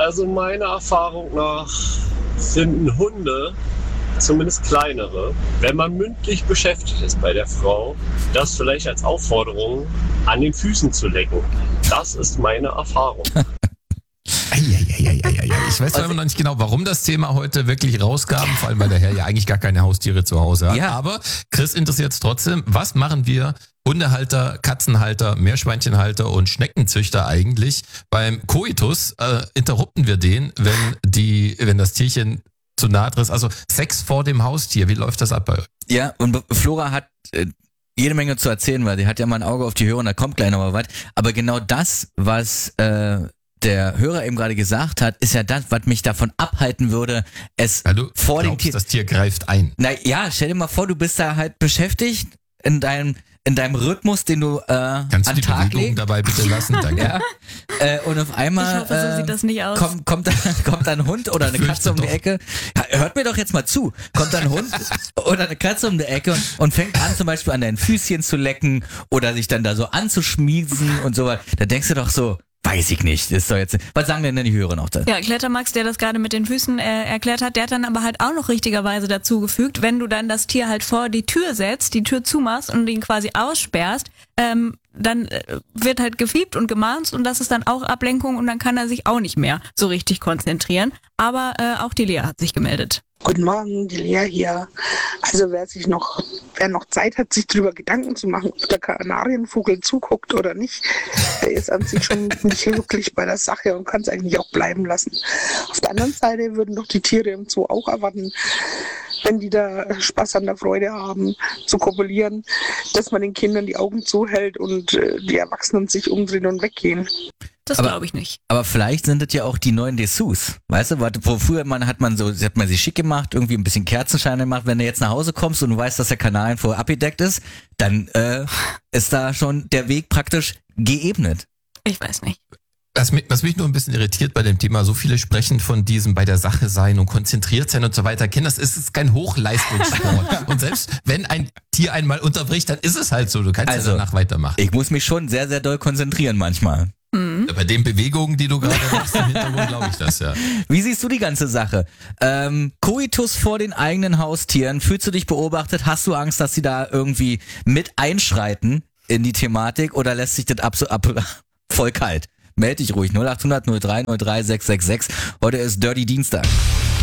Also meiner Erfahrung nach finden Hunde, zumindest kleinere, wenn man mündlich beschäftigt ist bei der Frau, das vielleicht als Aufforderung an den Füßen zu lecken. Das ist meine Erfahrung. Ich weiß zwar immer noch nicht genau, warum das Thema heute wirklich rauskam, vor allem weil der Herr ja eigentlich gar keine Haustiere zu Hause hat. Ja. Aber Chris interessiert es trotzdem, was machen wir Hundehalter, Katzenhalter, Meerschweinchenhalter und Schneckenzüchter eigentlich beim Koitus? Interrupten wir den, wenn das Tierchen zu nahe ist? Also Sex vor dem Haustier, wie läuft das ab bei euch? Ja, und Flora hat jede Menge zu erzählen, weil sie hat ja mal ein Auge auf die Hörer und da kommt gleich noch mal was. Aber genau das, was der Hörer eben gerade gesagt hat, ist ja das, was mich davon abhalten würde, es Du vor dem glaubst, Tier... das Tier greift ein. Na ja, stell dir mal vor, du bist da halt beschäftigt in deinem Rhythmus, den du Kannst du an die Tag Bewegung legst. dabei bitte lassen? Danke. Ja. Und auf einmal Ich hoffe, so sieht das nicht aus. kommt ein Hund oder eine Katze um die Ecke. Ja, hört mir doch jetzt mal zu. Kommt ein Hund oder eine Katze um die Ecke und fängt an, zum Beispiel an deinen Füßchen zu lecken oder sich dann da so anzuschmiesen und so. Da denkst du doch so, weiß ich nicht. Das ist doch jetzt, was sagen denn die Hörer noch da? Ja, Klettermax, der das gerade mit den Füßen erklärt hat, der hat dann aber halt auch noch richtigerweise dazugefügt, wenn du dann das Tier halt vor die Tür setzt, die Tür zumachst und ihn quasi aussperrst, dann wird halt gefiebt und gemahnt und das ist dann auch Ablenkung und dann kann er sich auch nicht mehr so richtig konzentrieren. Aber auch die Lea hat sich gemeldet. Guten Morgen, die Lea hier. Also wer noch Zeit hat, sich darüber Gedanken zu machen, ob der Kanarienvogel zuguckt oder nicht, der ist an sich schon nicht wirklich bei der Sache und kann es eigentlich auch bleiben lassen. Auf der anderen Seite würden doch die Tiere im Zoo auch erwarten, wenn die da Spaß an der Freude haben, zu kopulieren, dass man den Kindern die Augen zuhält und die Erwachsenen sich umdrehen und weggehen. Das glaube ich nicht. Aber vielleicht sind das ja auch die neuen Dessous. Weißt du, wo früher hat man sie schick gemacht, irgendwie ein bisschen Kerzenschein gemacht. Wenn du jetzt nach Hause kommst und du weißt, dass der Kanal vorher abgedeckt ist, dann ist da schon der Weg praktisch geebnet. Ich weiß nicht. Was mich nur ein bisschen irritiert bei dem Thema, so viele sprechen von diesem bei der Sache sein und konzentriert sein und so weiter. Kinder, das ist kein Hochleistungssport. Und selbst wenn ein Tier einmal unterbricht, dann ist es halt so. Du kannst ja danach weitermachen. Ich muss mich schon sehr, sehr doll konzentrieren manchmal. Bei den Bewegungen, die du gerade machst im Hintergrund, glaube ich das, ja. Wie siehst du die ganze Sache? Koitus vor den eigenen Haustieren. Fühlst du dich beobachtet? Hast du Angst, dass sie da irgendwie mit einschreiten in die Thematik oder lässt sich das voll kalt? Meld dich ruhig 0800 03 03 666. Heute ist Dirty Dienstag.